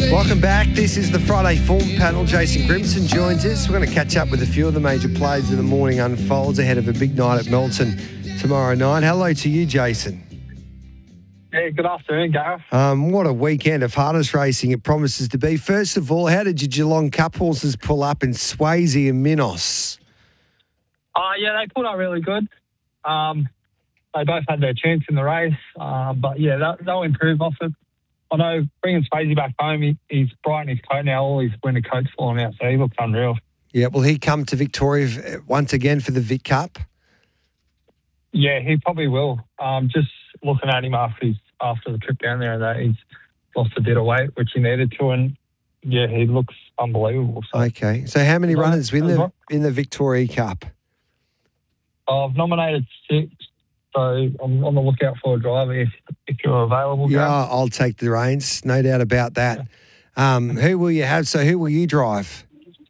Welcome back. This is the Friday Form Panel. Jason Grimson joins us. We're going to catch up with a few of the major plays of the morning unfolds ahead of a big night at Melton tomorrow night. Hello to you, Jason. Yeah, good afternoon, Gareth. What a weekend of harness racing it promises to be. First of all, how did your Geelong Cup horses pull up in Swayze and Minos? Yeah, they pulled up really good. They both had their chance in the race, but yeah, they'll improve off it. I know bringing Swayze back home, he's bright in his coat now. All his winter coat's falling out, so he looks unreal. Yeah, will he come to Victoria once again for the Vic Cup? Yeah, he probably will. Just looking at him after the trip down there, that he's lost a bit of weight, which he needed to, and yeah, he looks unbelievable. So. Okay, so how many runners in the Victoria Cup? I've nominated 6. So I'm on the lookout for a driver if you're available. Yeah, I'll take the reins, no doubt about that. Who will you have? So who will you drive?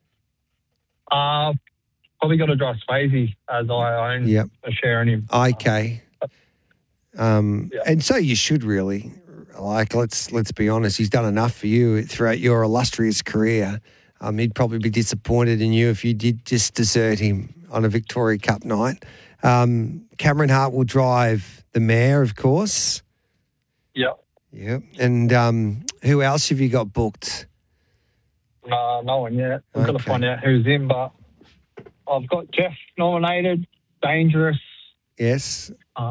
Probably got to drive Swayze as I own a share in him. Okay. And so you should really. Like, let's be honest, he's done enough for you throughout your illustrious career. He'd probably be disappointed in you if you did just desert him on a Victoria Cup night. Cameron Hart will drive the mare, of course. Yep. Yep. And who else have you got booked? No one yet. We've got to find out who's in, but I've got Jeff nominated, Dangerous. Yes.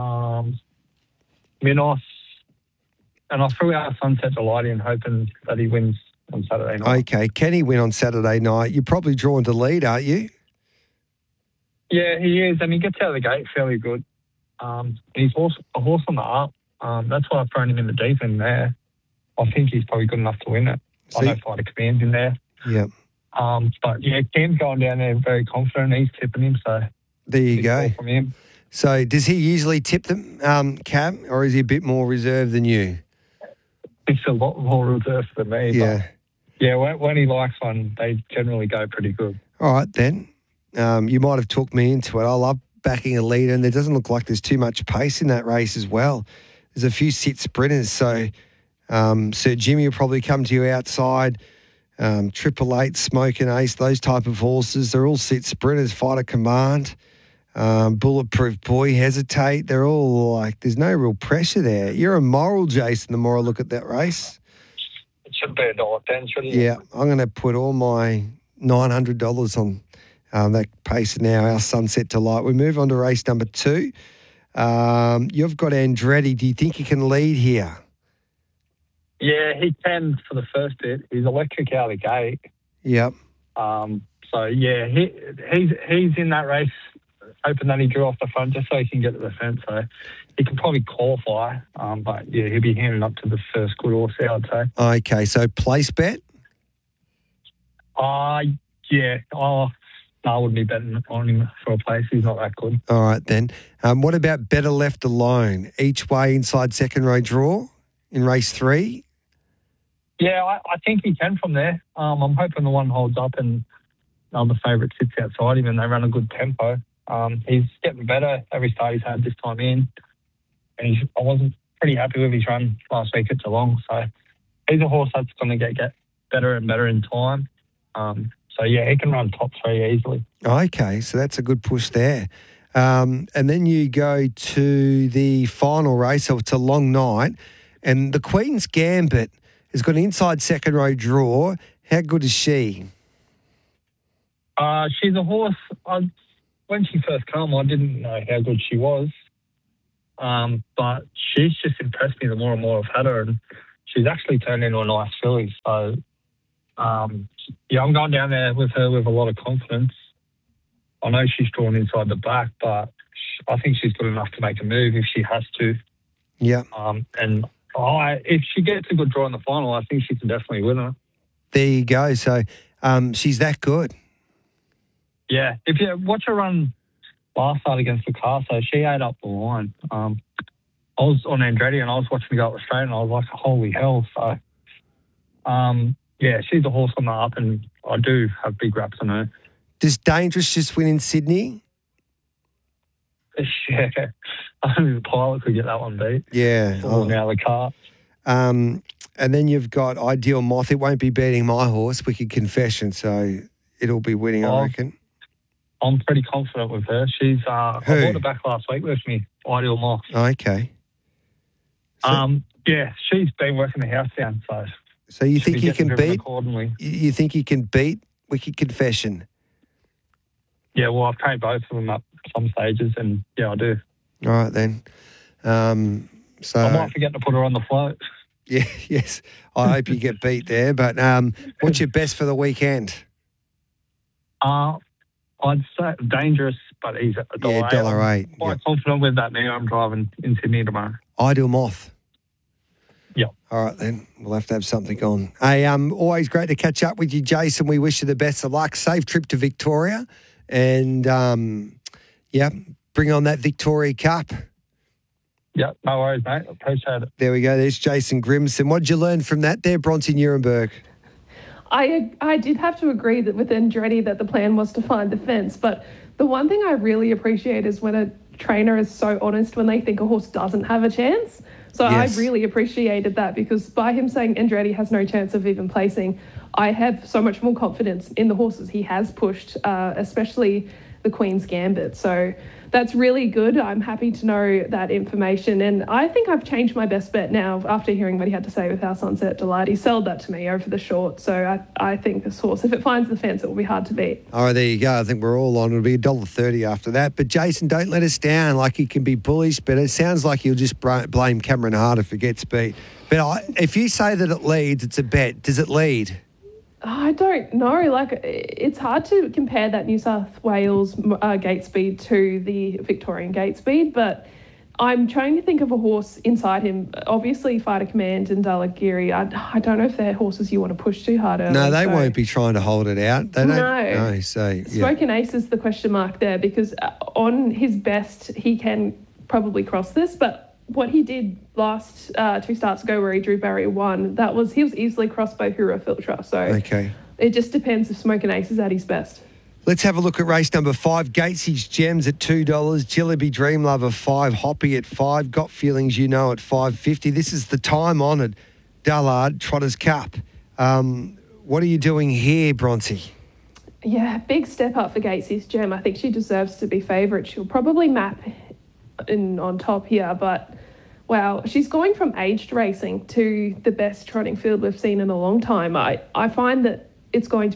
Minos. And I threw out Sunset Delight in, hoping that he wins on Saturday night. Okay. Can he win on Saturday night? You're probably drawn to lead, aren't you? Yeah, he is, and he gets out of the gate fairly good. He's a horse on the up. That's why I've thrown him in the deep end there. I think he's probably good enough to win it. I know Fighter Command's in there. Yeah. But yeah, Cam's going down there very confident. He's tipping him, so there you go. From him. So does he usually tip them, Cam, or is he a bit more reserved than you? He's a lot more reserved than me. Yeah. But yeah, when he likes one, they generally go pretty good. All right, then. You might have talked me into it. I love backing a leader, and there doesn't look like there's too much pace in that race as well. There's a few sit sprinters, so Sir Jimmy will probably come to you outside. 888, Smoke and Ace, those type of horses, they're all sit sprinters. Fighter Command, Bulletproof Boy, Hesitate, they're all like, there's no real pressure there. You're a moral, Jason, the more I look at that race. It should be $1.10, shouldn't it? Yeah, I'm going to put all my $900 on that pace now, our Sunset Delight. We move on to race number 2. You've got Andretti. Do you think he can lead here? Yeah, he can for the first bit. He's electric out of the gate. Yep. So yeah, he's in that race, hoping that he drew off the front just so he can get to the fence. So he can probably qualify. But yeah, he'll be handing up to the first good horse there, I'd say. Okay, so place bet? Yeah. No, I wouldn't be betting on him for a place. He's not that good. All right, then. What about Better Left Alone? Each way inside second row draw in race 3? Yeah, I think he can from there. I'm hoping the one holds up and the favourite sits outside him and they run a good tempo. He's getting better every start he's had this time in. And I wasn't pretty happy with his run last week at Geelong. So he's a horse that's going to get better and better in time. So, yeah, he can run top 3 easily. Okay, so that's a good push there. And then you go to the final race, so it's a long night, and the Queen's Gambit has got an inside second row draw. How good is she? She's a horse. When she first came, I didn't know how good she was. But she's just impressed me the more and more I've had her, and she's actually turned into a nice filly. So, yeah, I'm going down there with her with a lot of confidence. I know she's drawn inside the back, but I think she's good enough to make a move if she has to. Yeah. And if she gets a good draw in the final, I think she can definitely win it. There you go. So she's that good. Yeah. If you watch her run last start against the car, so she ate up the line. I was on Andretti and I was watching her go up the straight and I was like, holy hell. So, yeah, she's a horse on the up and I do have big raps on her. Does Dangerous just win in Sydney? Yeah. I think the pilot could get that one beat. Yeah. Falling out of the car. And then you've got Ideal Moth. It won't be beating my horse, Wicked Confession, so it'll be winning, I reckon. I'm pretty confident with her. She's I bought her back last week with me, Ideal Moth. Okay. So, she's been working the house down, so you think you can beat? Accordingly. You think you can beat Wicked Confession? Yeah, well, I've trained both of them up some stages, and yeah, I do. All right then. So I might forget to put her on the float. Yeah, yes. I hope you get beat there. But what's your best for the weekend? I'd say Dangerous, but he's at $1.08. Yeah, $1.08. I'm quite confident with that now. I'm driving in Sydney tomorrow. Ideal Moth. Yeah. All right, then. We'll have to have something on. Hey, always great to catch up with you, Jason. We wish you the best of luck. Safe trip to Victoria. And, bring on that Victoria Cup. Yeah, no worries, mate. Appreciate it. There we go. There's Jason Grimson. What did you learn from that there, Bronte Nuremberg? I did have to agree that with Andretti that the plan was to find the fence, but the one thing I really appreciate is when a trainer is so honest when they think a horse doesn't have a chance. So Yes. I really appreciated that, because by him saying Andretti has no chance of even placing, I have so much more confidence in the horses he has pushed, especially the Queen's Gambit. So that's really good. I'm happy to know that information. And I think I've changed my best bet now after hearing what he had to say with our Sunset Delight. He sold that to me over the short. So I think this horse, if it finds the fence, it will be hard to beat. All right, there you go. I think we're all on. It'll be $1.30 after that. But Jason, don't let us down. Like, he can be bullish, but it sounds like you'll just blame Cameron Hart if it gets beat. But if you say that it leads, it's a bet. Does it lead? I don't know. Like, it's hard to compare that New South Wales gate speed to the Victorian gate speed, but I'm trying to think of a horse inside him. Obviously, Fighter Command and Dalagiri, I don't know if they're horses you want to push too hard early. No, they won't be trying to hold it out. They don't. No. So, yeah. Smoking Ace is the question mark there, because on his best, he can probably cross this, but what he did last 2 starts ago where he drew barrier 1, he was easily crossed by Hura Filtra. So Okay. It just depends if Smoking Ace is at his best. Let's have a look at race number 5. Gatesy's Gems at $2. Jillaby Dream Lover 5. Hoppy at 5. Got Feelings You Know at $5.50. This is the time-honoured Dullard Trotters Cup. What are you doing here, Bronte? Yeah, big step up for Gatesy's Gem. I think she deserves to be favourite. She'll probably map in on top here, but wow, she's going from aged racing to the best trotting field we've seen in a long time. I find that it's going to